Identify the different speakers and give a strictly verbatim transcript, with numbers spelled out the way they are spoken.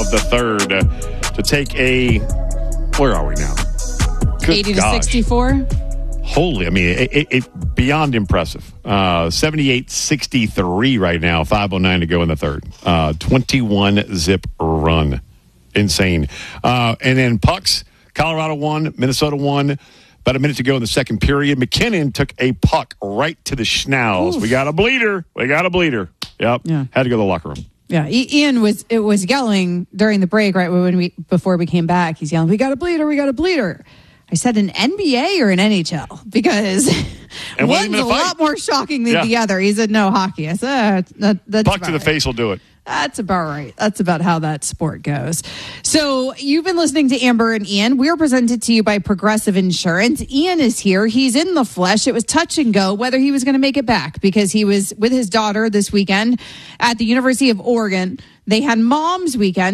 Speaker 1: the third uh, to take a, where are we now? Good
Speaker 2: eighty to
Speaker 1: gosh.
Speaker 2: sixty-four.
Speaker 1: Holy, I mean, it, it, it beyond impressive. Uh, seventy-eight sixty-three right now, five oh nine to go in the third. Uh, twenty-one zip run. Insane. Uh, and then pucks, Colorado won, Minnesota won. About a minute to go in the second period. McKinnon took a puck right to the schnauz. Oof. We got a bleeder. We got a bleeder. Yep. Yeah. Had to go to the locker room.
Speaker 2: Yeah, Ian was it was yelling during the break, right when we before we came back. He's yelling, "We got a bleeder! We got a bleeder!" I said, "An N B A or an N H L?" Because one's a lot more shocking than yeah. the other. He said, "No hockey." I said, that, "That's
Speaker 1: puck to the
Speaker 2: right.
Speaker 1: face will do it."
Speaker 2: That's about right. That's about how that sport goes. So you've been listening to Amber and Ian. We're presented to you by Progressive Insurance. Ian is here. He's in the flesh. It was touch and go whether he was going to make it back because he was with his daughter this weekend at the University of Oregon. They had Mom's Weekend.